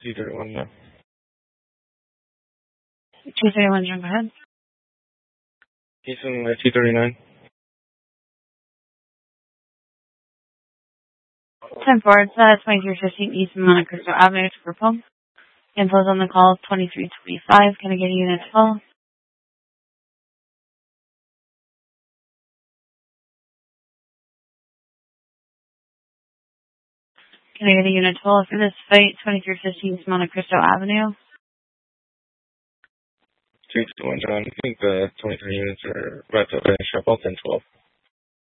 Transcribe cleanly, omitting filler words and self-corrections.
231 now. 231, John, go ahead. Houston, 239. 10 forward, 2315 East Monte Cristo Avenue to Purple. Info's on the call, 2325. Can I get a unit 12? Can I get a unit 12 for this fight, 2315 East Monte Cristo Avenue? 321, John. I think the 23 units are about to finish up. I'll 1012.